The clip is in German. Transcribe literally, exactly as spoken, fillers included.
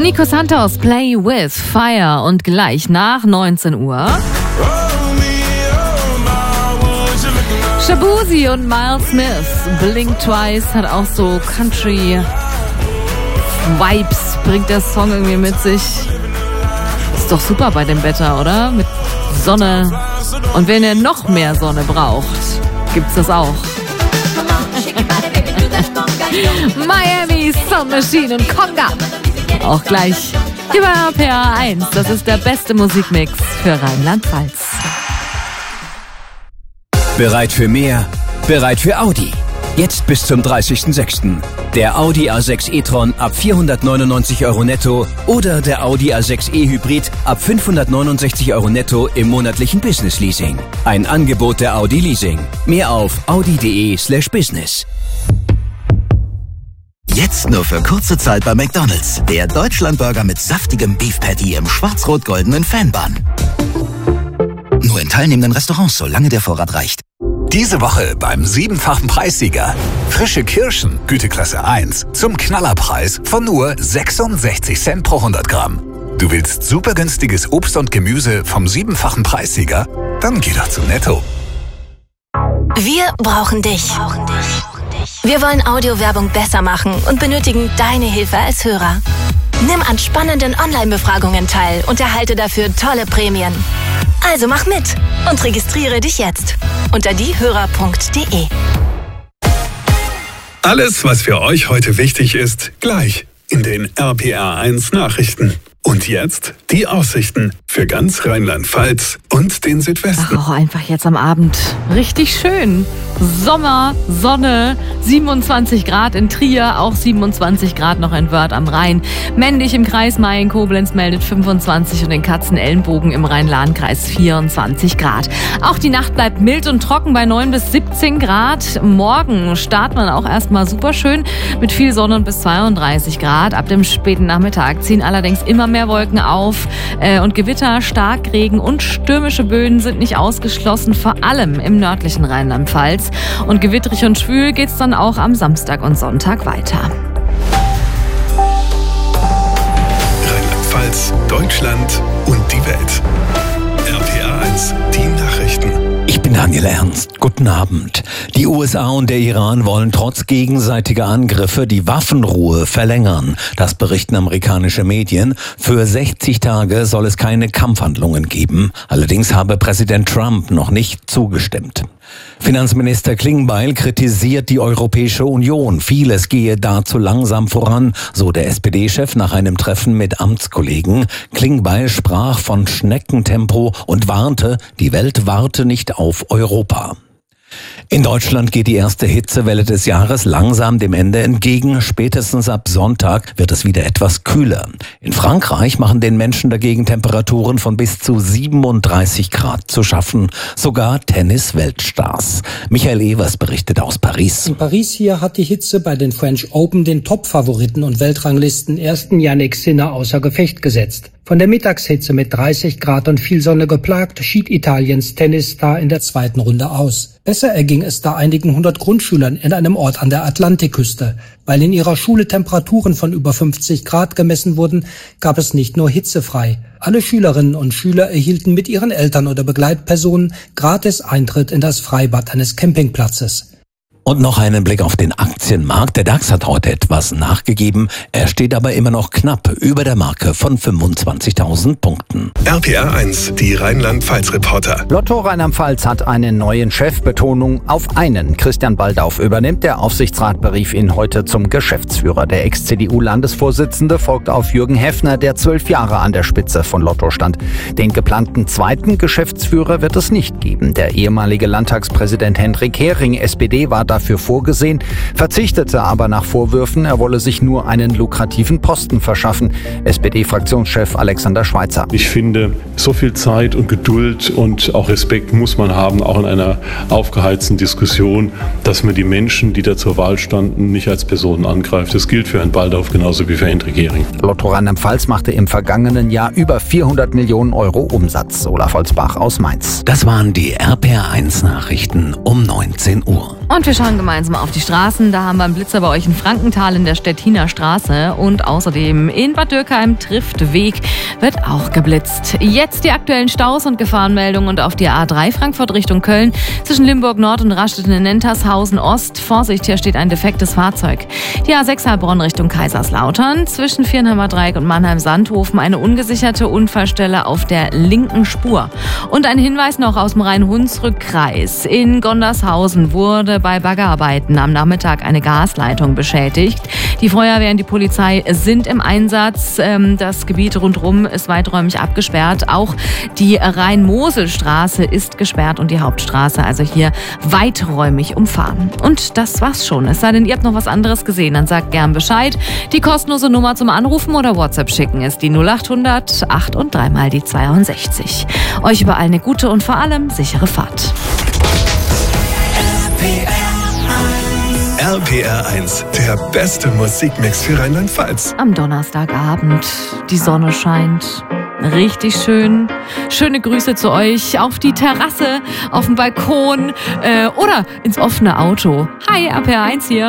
Nico Santos, Play with Fire, und gleich nach neunzehn Uhr Shaboozey und Miles Smith. Blink Twice hat auch so Country Vibes, bringt der Song irgendwie mit sich. Ist doch super bei dem Wetter, oder? Mit Sonne. Und wenn ihr noch mehr Sonne braucht, gibt's das auch. Miami, Sound Machine und Conga. Auch gleich hier bei R P R eins. Das ist der beste Musikmix für Rheinland-Pfalz. Bereit für mehr? Bereit für Audi? Jetzt bis zum dreißigsten sechsten Der Audi A sechs e-tron ab vierhundertneunundneunzig Euro netto oder der Audi A sechs e Hybrid ab fünfhundertneunundsechzig Euro netto im monatlichen Business Leasing. Ein Angebot der Audi Leasing. Mehr auf audi.de slash business. Jetzt nur für kurze Zeit bei McDonald's. Der Deutschlandburger mit saftigem Beef Patty im schwarz-rot-goldenen Fanbun. Nur in teilnehmenden Restaurants, solange der Vorrat reicht. Diese Woche beim siebenfachen Preissieger. Frische Kirschen, Güteklasse eins, zum Knallerpreis von nur sechsundsechzig Cent pro hundert Gramm. Du willst super günstiges Obst und Gemüse vom siebenfachen Preissieger? Dann geh doch zu Netto. Wir brauchen dich. Wir wollen Audiowerbung besser machen und benötigen deine Hilfe als Hörer. Nimm an spannenden Online-Befragungen teil und erhalte dafür tolle Prämien. Also mach mit und registriere dich jetzt unter diehörer punkt de. Alles, was für euch heute wichtig ist, gleich in den R P R eins Nachrichten. Und jetzt die Aussichten für ganz Rheinland-Pfalz und den Südwesten. Ach, auch einfach jetzt am Abend. Richtig schön. Sommer, Sonne, siebenundzwanzig Grad in Trier, auch siebenundzwanzig Grad noch in Wörth am Rhein. Männlich im Kreis Mayen, Koblenz meldet fünfundzwanzig und in Katzenelnbogen im Rhein-Lahn-Kreis vierundzwanzig Grad. Auch die Nacht bleibt mild und trocken bei neun bis siebzehn Grad. Morgen startet man auch erstmal super schön mit viel Sonne und bis zweiunddreißig Grad. Ab dem späten Nachmittag ziehen allerdings immer mehr Wolken auf äh, und Gewitter, Starkregen und stürmische Böen sind nicht ausgeschlossen, vor allem im nördlichen Rheinland-Pfalz. Und gewittrig und schwül geht's dann auch am Samstag und Sonntag weiter. Rheinland-Pfalz, Deutschland und die Welt. R P R eins, die Nachrichten. Ich bin Daniel Ernst. Guten Abend. Die U S A und der Iran wollen trotz gegenseitiger Angriffe die Waffenruhe verlängern. Das berichten amerikanische Medien. Für sechzig Tage soll es keine Kampfhandlungen geben. Allerdings habe Präsident Trump noch nicht zugestimmt. Finanzminister Klingbeil kritisiert die Europäische Union. Vieles gehe da zu langsam voran, so der S P D-Chef nach einem Treffen mit Amtskollegen. Klingbeil sprach von Schneckentempo und warnte, die Welt warte nicht auf Europa. In Deutschland geht die erste Hitzewelle des Jahres langsam dem Ende entgegen. Spätestens ab Sonntag wird es wieder etwas kühler. In Frankreich machen den Menschen dagegen Temperaturen von bis zu siebenunddreißig Grad zu schaffen. Sogar Tennis-Weltstars. Michael Evers berichtet aus Paris. In Paris hier hat die Hitze bei den French Open den Top-Favoriten und Weltranglisten ersten Jannik Sinner außer Gefecht gesetzt. Von der Mittagshitze mit dreißig Grad und viel Sonne geplagt, schied Italiens Tennisstar in der zweiten Runde aus. Besser erging es da einigen hundert Grundschülern in einem Ort an der Atlantikküste. Weil in ihrer Schule Temperaturen von über fünfzig Grad gemessen wurden, gab es nicht nur hitzefrei. Alle Schülerinnen und Schüler erhielten mit ihren Eltern oder Begleitpersonen gratis Eintritt in das Freibad eines Campingplatzes. Und noch einen Blick auf den Aktienmarkt. Der DAX hat heute etwas nachgegeben. Er steht aber immer noch knapp über der Marke von fünfundzwanzigtausend Punkten. R P R eins, die Rheinland-Pfalz-Reporter. Lotto Rheinland-Pfalz hat einen neuen Chef. Betonung auf einen. Christian Baldauf übernimmt. Der Aufsichtsrat berief ihn heute zum Geschäftsführer. Der Ex-C D U-Landesvorsitzende folgt auf Jürgen Heffner, der zwölf Jahre an der Spitze von Lotto stand. Den geplanten zweiten Geschäftsführer wird es nicht geben. Der ehemalige Landtagspräsident Hendrik Hering, S P D, war dafür vorgesehen, verzichtete aber nach Vorwürfen, er wolle sich nur einen lukrativen Posten verschaffen. S P D-Fraktionschef Alexander Schweitzer. Ich finde, so viel Zeit und Geduld und auch Respekt muss man haben, auch in einer aufgeheizten Diskussion, dass man die Menschen, die da zur Wahl standen, nicht als Personen angreift. Das gilt für Herrn Baldauf genauso wie für Hendrik Hering. Lotto Rheinland-Pfalz machte im vergangenen Jahr über vierhundert Millionen Euro Umsatz. Olaf Holzbach aus Mainz. Das waren die R P R eins Nachrichten um neunzehn Uhr. Und wir schauen gemeinsam auf die Straßen. Da haben wir einen Blitzer bei euch in Frankenthal in der Stettiner Straße. Und außerdem in Bad Dürkheim trifft Weg wird auch geblitzt. Jetzt die aktuellen Staus und Gefahrenmeldungen und auf die A drei Frankfurt Richtung Köln zwischen Limburg Nord und Raststätten in Nentershausen Ost. Vorsicht, hier steht ein defektes Fahrzeug. Die A sechs Heilbronn Richtung Kaiserslautern zwischen Viernheimer Dreieck und Mannheim-Sandhofen eine ungesicherte Unfallstelle auf der linken Spur. Und ein Hinweis noch aus dem Rhein-Hunsrück-Kreis. In Gondershausen wurde bei Baggerarbeiten am Nachmittag eine Gasleitung beschädigt. Die Feuerwehr und die Polizei sind im Einsatz. Das Gebiet rundherum ist weiträumig abgesperrt. Auch die Rhein-Mosel-Straße ist gesperrt und die Hauptstraße also hier weiträumig umfahren. Und das war's schon. Es sei denn, ihr habt noch was anderes gesehen, dann sagt gern Bescheid. Die kostenlose Nummer zum Anrufen oder WhatsApp schicken ist die null acht hundert acht und dreimal die zweiundsechzig. Euch überall eine gute und vor allem sichere Fahrt. R P R eins, der beste Musikmix für Rheinland-Pfalz. Am Donnerstagabend, die Sonne scheint. Richtig schön. Schöne Grüße zu euch auf die Terrasse, auf dem Balkon äh, oder ins offene Auto. Hi, R P R eins hier.